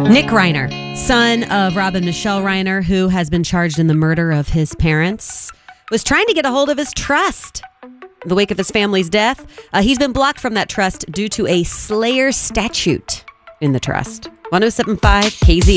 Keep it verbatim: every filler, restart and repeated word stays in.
Nick Reiner, son of Rob and Michelle Reiner, who has been charged in the murder of his parents, was trying to get a hold of his trust. In the wake of his family's death, uh, he's been blocked from that trust due to a Slayer statute in the trust. one oh seven point five K Z